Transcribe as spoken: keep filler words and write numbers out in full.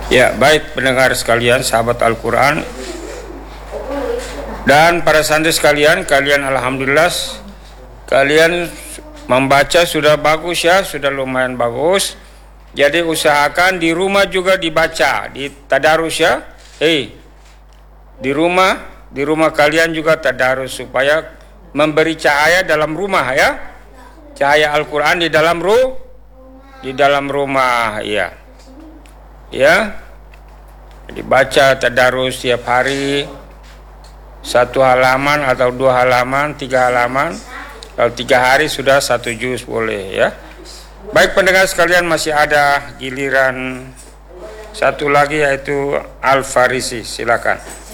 Ya, baik pendengar sekalian, sahabat Al-Quran dan para santri sekalian, kalian alhamdulillah kalian membaca sudah bagus ya, sudah lumayan bagus. Jadi usahakan di rumah juga dibaca, di tadarus ya. Hei, di rumah, di rumah kalian juga tadarus supaya memberi cahaya dalam rumah ya. Cahaya Al-Quran di dalam ruh, di dalam rumah ya. Ya, dibaca tadarus setiap hari satu halaman atau dua halaman, tiga halaman. Kalau tiga hari sudah satu juz boleh ya. Baik pendengar sekalian, masih ada giliran satu lagi yaitu Al-Farisi, silakan.